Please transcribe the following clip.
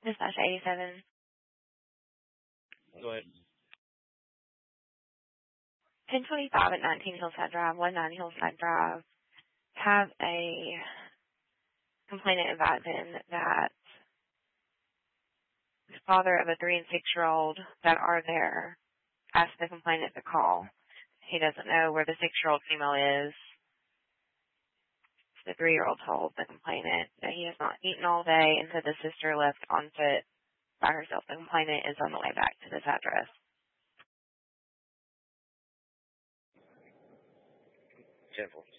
Dispatch 87. Go ahead. 1025 at 19 Hillside Drive, 19 Hillside Drive, have a complainant advise him that the father of a 3- and 6-year-old that are there asked the complainant to call. He doesn't know where the 6-year-old female is. The 3-year-old told the complainant that he has not eaten all day, and so the sister left on foot by herself. The complainant is on the way back to this address. Simple.